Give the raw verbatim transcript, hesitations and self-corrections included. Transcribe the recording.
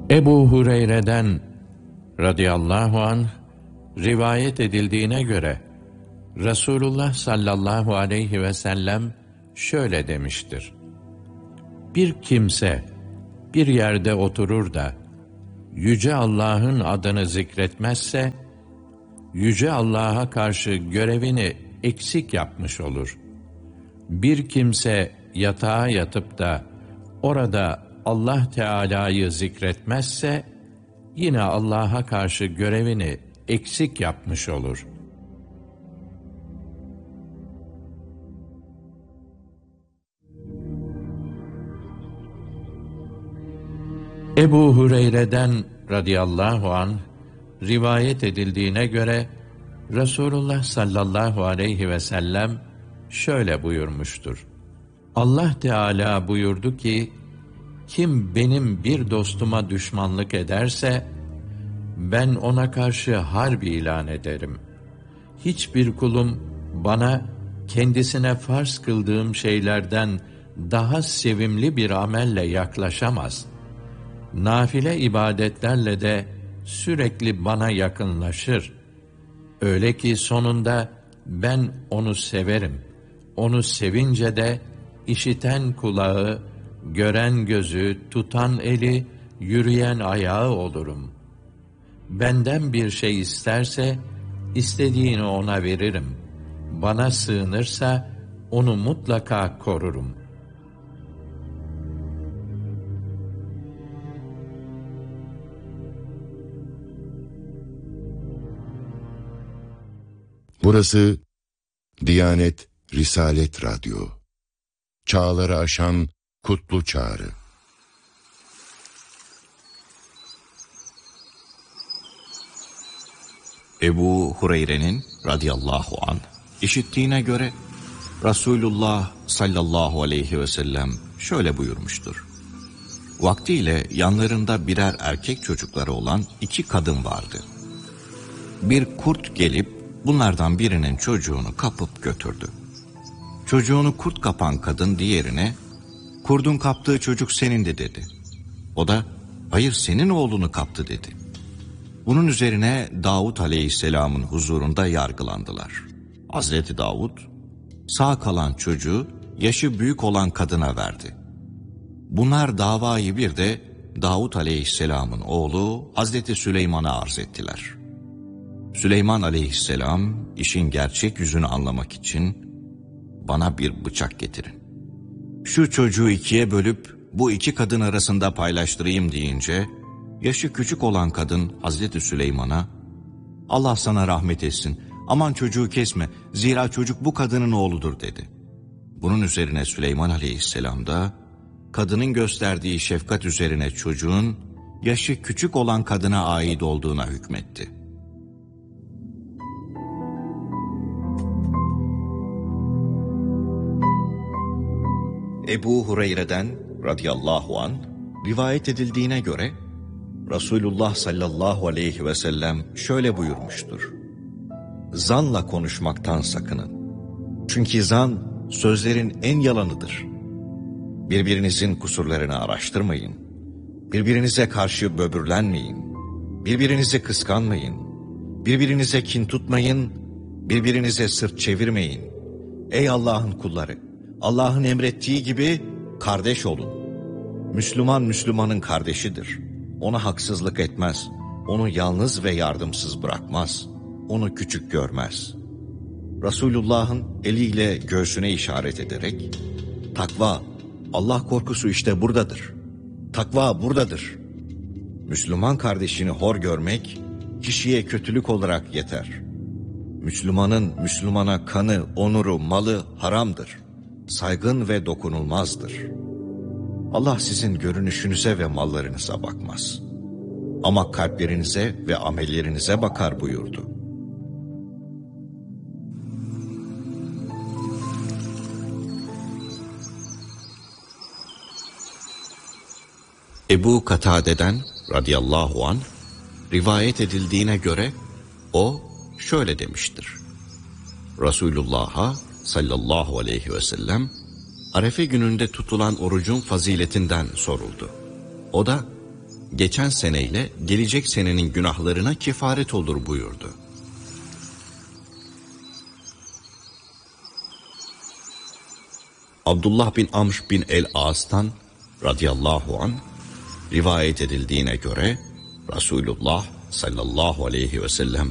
Ebu Hureyre'den radıyallahu anh rivayet edildiğine göre Resulullah sallallahu aleyhi ve sellem şöyle demiştir: Bir kimse bir yerde oturur da Yüce Allah'ın adını zikretmezse, Yüce Allah'a karşı görevini eksik yapmış olur. Bir kimse yatağa yatıp da orada Allah Teala'yı zikretmezse, yine Allah'a karşı görevini eksik yapmış olur. Ebu Hureyre'den radıyallahu anh rivayet edildiğine göre Resulullah sallallahu aleyhi ve sellem şöyle buyurmuştur: Allah Teala buyurdu ki, kim benim bir dostuma düşmanlık ederse, ben ona karşı harp ilan ederim. Hiçbir kulum bana kendisine farz kıldığım şeylerden daha sevimli bir amelle yaklaşamaz. Nafile ibadetlerle de sürekli bana yakınlaşır. Öyle ki sonunda ben onu severim. Onu sevince de işiten kulağı, gören gözü, tutan eli, yürüyen ayağı olurum. Benden bir şey isterse, istediğini ona veririm. Bana sığınırsa, onu mutlaka korurum. Burası Diyanet Risalet Radyo. Çağları aşan kutlu çağrı. Ebu Hureyre'nin radıyallahu anh işittiğine göre Resulullah sallallahu aleyhi ve sellem şöyle buyurmuştur: Vaktiyle yanlarında birer erkek çocukları olan iki kadın vardı. Bir kurt gelip bunlardan birinin çocuğunu kapıp götürdü. Çocuğunu kurt kapan kadın diğerine, kurdun kaptığı çocuk senindi dedi. O da, hayır senin oğlunu kaptı dedi. Bunun üzerine Davud aleyhisselamın huzurunda yargılandılar. Hazreti Davud, sağ kalan çocuğu yaşı büyük olan kadına verdi. Bunlar davayı bir de Davud aleyhisselamın oğlu Hazreti Süleyman'a arz ettiler. Süleyman aleyhisselam işin gerçek yüzünü anlamak için bana bir bıçak getirin, şu çocuğu ikiye bölüp bu iki kadın arasında paylaştırayım deyince, yaşı küçük olan kadın Hazreti Süleyman'a, Allah sana rahmet etsin, aman çocuğu kesme, zira çocuk bu kadının oğludur dedi. Bunun üzerine Süleyman aleyhisselam da kadının gösterdiği şefkat üzerine çocuğun yaşı küçük olan kadına ait olduğuna hükmetti. Ebu Hureyre'den radıyallahu anh rivayet edildiğine göre Resulullah sallallahu aleyhi ve sellem şöyle buyurmuştur: Zanla konuşmaktan sakının. Çünkü zan sözlerin en yalanıdır. Birbirinizin kusurlarını araştırmayın. Birbirinize karşı böbürlenmeyin. Birbirinizi kıskanmayın. Birbirinize kin tutmayın. Birbirinize sırt çevirmeyin. Ey Allah'ın kulları! Allah'ın emrettiği gibi kardeş olun. Müslüman Müslümanın kardeşidir. Ona haksızlık etmez. Onu yalnız ve yardımsız bırakmaz. Onu küçük görmez. Resulullah'ın eliyle göğsüne işaret ederek, takva, Allah korkusu işte buradadır. Takva buradadır. Müslüman kardeşini hor görmek kişiye kötülük olarak yeter. Müslümanın Müslümana kanı, onuru, malı haramdır. Saygın ve dokunulmazdır. Allah sizin görünüşünüze ve mallarınıza bakmaz. Ama kalplerinize ve amellerinize bakar buyurdu. Ebu Katade'den radıyallahu anh rivayet edildiğine göre o şöyle demiştir: Resulullah'a sallallahu aleyhi ve sellem Arefe gününde tutulan orucun faziletinden soruldu. O da geçen seneyle gelecek senenin günahlarına kefaret olur buyurdu. Abdullah bin Amr bin el-As'tan radıyallahu anh rivayet edildiğine göre Resulullah sallallahu aleyhi ve sellem